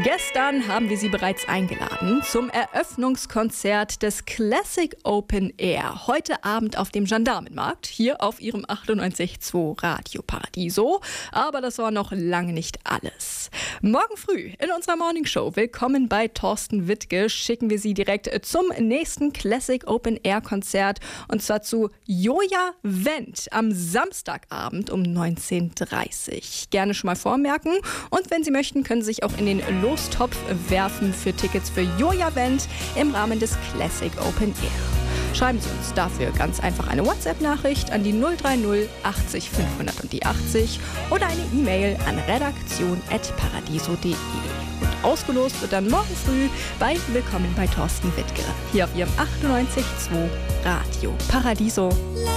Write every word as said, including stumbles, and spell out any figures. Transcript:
Gestern haben wir Sie bereits eingeladen zum Eröffnungskonzert des Classic Open Air. Heute Abend auf dem Gendarmenmarkt, hier auf Ihrem achtundneunzig Komma zwei Radio Paradiso. Aber das war noch lange nicht alles. Morgen früh in unserer Morningshow, willkommen bei Thorsten Wittke, schicken wir Sie direkt zum nächsten Classic Open Air Konzert. Und zwar zu Joja Wendt am Samstagabend um neunzehn Uhr dreißig. Gerne schon mal vormerken. Und wenn Sie möchten, können Sie sich auch in den Lostopf werfen für Tickets für Joja Wendt im Rahmen des Classic Open Air. Schreiben Sie uns dafür ganz einfach eine WhatsApp-Nachricht an die null drei null achtzig fünfhundert und die achtzig oder eine E-Mail an redaktion at paradiso punkt de. Und ausgelost wird dann morgen früh bei Willkommen bei Thorsten Wittke hier auf Ihrem achtundneunzig Komma zwei Radio Paradiso.